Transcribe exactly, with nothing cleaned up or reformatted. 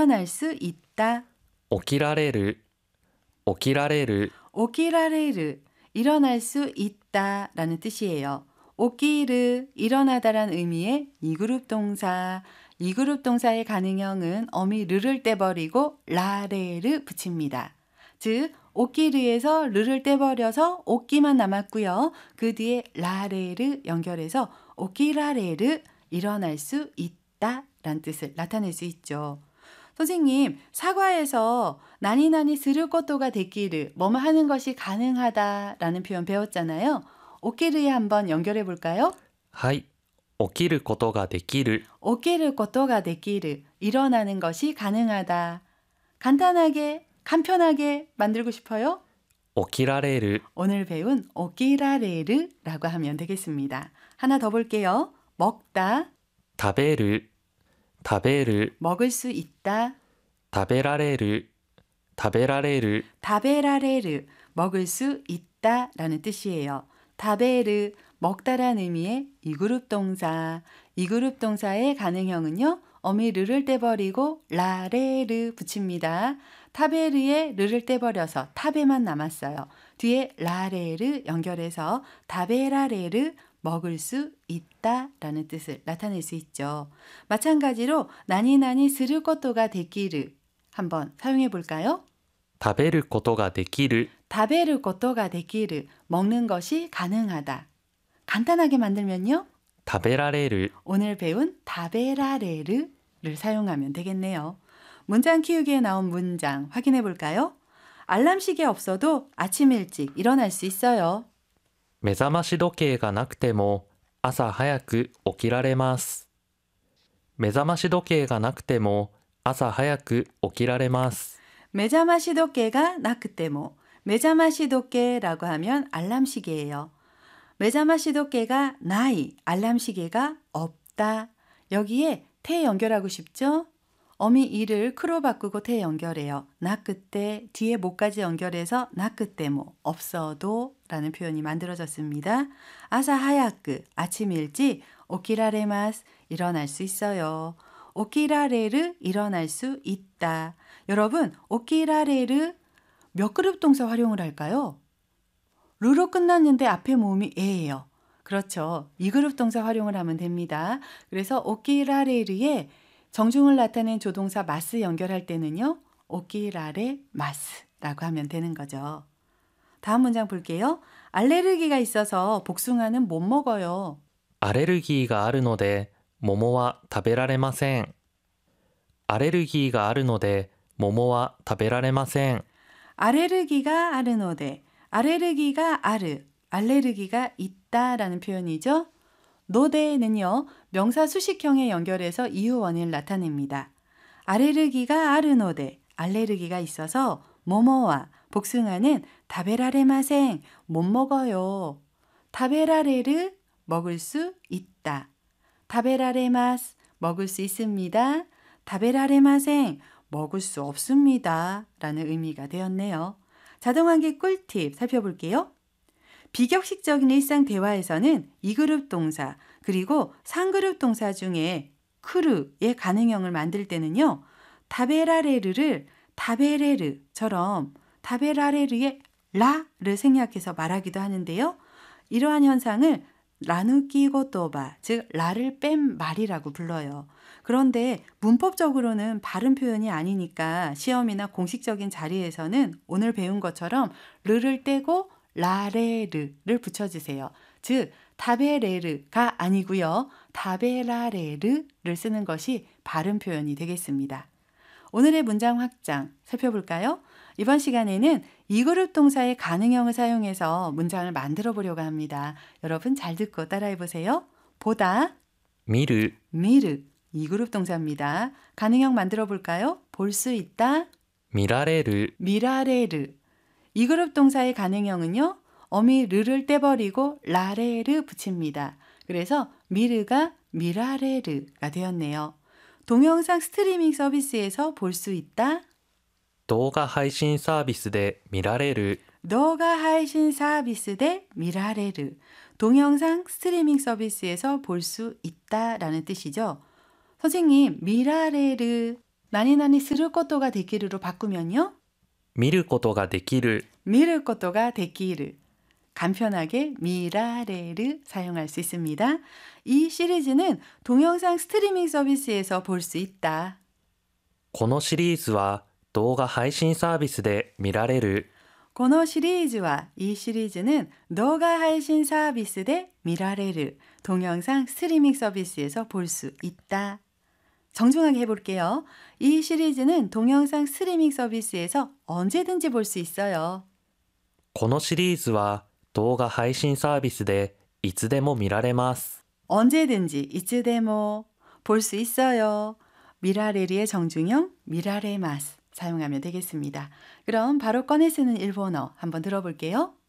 일어날 수 있다. 起きられる、起きられる、 오키라레르, 일어날 수 있다 라는 뜻이에요. 오키르, 일어나다라는 의미의 이그룹 동사. 이그룹 동사의 가능형은 어미 르를 떼버리고 라레를 붙입니다. 즉 오키르에서 르를 떼버려서 오키만 남았고요. 그 뒤에 라레를 연결해서 오키라레르, 일어날 수 있다 라는 뜻을 나타낼 수 있죠. 선생님, 사과에서 나니나니 스를 것도가 데키르, 뭐뭐 하는 것이 가능하다라는 표현 배웠잖아요. 오키르에 한번 연결해 볼까요? はい、起きることができる、 오키르 것도가 데키르, 일어나는 것이 가능하다. 간단하게, 간편하게 만들고 싶어요? 起きられる、 오늘 배운 오키라레르라고 하면 되겠습니다. 하나 더 볼게요. 먹다, 食べる、食べる、 먹을 수 있다. 食べられる、食べられる、 다베라레르, 먹을 수 있다 라는 뜻이에요. 다베르, 먹다라는 의미의 이그룹 동사. 이그룹 동사의 가능형은요. 어미 르를 떼버리고 라레르 붙입니다. 타베르에 르를 떼버려서 타베만 남았어요. 뒤에 라레르 연결해서 다베라레르, 먹을 수 있다 라는 뜻을 나타낼 수 있죠. 마찬가지로 나니나니 스를 것도가 데키르 한번 사용해 볼까요? 食べることができる、 다베르 것도가 데키르, 먹는 것이 가능하다. 간단하게 만들면요. 食べられる、 오늘 배운 다베라레르를 사용하면 되겠네요. 문장 키우기에 나온 문장 확인해 볼까요? 알람시계 없어도 아침 일찍 일어날 수 있어요. 目覚まし時計がなくても朝早く起きられます。目覚まし時計がなくても朝早く起きられます。 메자마시도케가 나크테모, 메자마시도케라고 하면 알람시계예요. 메자마시도케가 나이, 알람시계가 없다. 여기에 테 연결하고 싶죠? 어미 이를 크로 바꾸고 테 연결해요. 나크테, 뒤에 목까지 연결해서 나크테모, 없어도 라는 표현이 만들어졌습니다. 아사 하야크, 아침 일찍, 오키라레마스, 일어날 수 있어요. 오키라레르, 일어날 수 있다. 여러분, 오키라레르 몇 그룹 동사 활용을 할까요? 르로 끝났는데 앞에 모음이 에예요. 그렇죠. 이 그룹 동사 활용을 하면 됩니다. 그래서 오키라레르에 정중을 나타낸 조동사 마스 연결할 때는요. 오키라레 마스라고 하면 되는 거죠. 다음 문장 볼게요. 알레르기가 있어서 복숭아는 못 먹어요. アレルギーがあるので桃は食べられません。アレルギーがあるので桃は食べられません。 아레르기가 아르노데, 아레르기가 아르, 알레르기가 있다라는 표현이죠. 노데는요, 명사 수식형에 연결해서 이유 원인을 나타냅니다. 아레르기가 아르노데, 알레르기가 있어서 모모와 복숭아는 다베라레마생, 못 먹어요. 다베라레르, 먹을 수 있다. 다베라레마스, 먹을 수 있습니다. 다베라레마생, 먹을 수 없습니다. 라는 의미가 되었네요. 자동환기 꿀팁 살펴볼게요. 비격식적인 일상 대화에서는 이 그룹 동사 그리고 삼 그룹 동사 중에 크르의 가능형을 만들 때는요. 다베라레르를 다베레르처럼 다베라레르의 라를 생략해서 말하기도 하는데요. 이러한 현상을 라누키고토바, 즉 라를 뺀 말이라고 불러요. 그런데 문법적으로는 발음 표현이 아니니까 시험이나 공식적인 자리에서는 오늘 배운 것처럼 르를 떼고 라레르를 붙여주세요. 즉 다베레르가 아니고요. 다베라레르를 쓰는 것이 발음 표현이 되겠습니다. 오늘의 문장 확장 살펴볼까요? 이번 시간에는 이 그룹 동사의 가능형을 사용해서 문장을 만들어 보려고 합니다. 여러분 잘 듣고 따라해 보세요. 보다, 見る、 미르, 이 그룹 동사입니다. 가능형 만들어 볼까요? 볼 수 있다, 見られる、 미라레르. 이 그룹 동사의 가능형은요. 어미 르를 떼버리고 라레르 붙입니다. 그래서 미르가 미라레르가 되었네요. 동영상 스트리밍 서비스에서 볼 수 있다, 動画配信サービスで見られる、 너가 하이신 서비스 대 미라레르. 동영상 스트리밍 서비스에서 볼 수 있다라는 뜻이죠. 선생님, 미라레르는 나니나니 스를 것도가 데키르로 바꾸면요. 見ることができる 미를 것도가 데키르. 간편하게 미라레를 사용할 수 있습니다. 이 시리즈는 동영상 스트리밍 서비스에서 볼 수 있다. このシリーズは動画配信サービスで見られるこの 시리즈와 이 시리즈는動画 配信 서비스で 미라레를 동영상 스트리밍 서비스에서 볼 수 있다. 정중하게 해볼게요. 이 시리즈는 동영상 스트리밍 서비스에서 언제든지 볼 수 있어요. このシリーズは動画配信サービスでいつでも見られます 언제든지 이츠데모 볼 수 있어요. 미라레리의 정중형 미라레마스 사용하면 되겠습니다. 그럼 바로 꺼내 쓰는 일본어 한번 들어볼게요.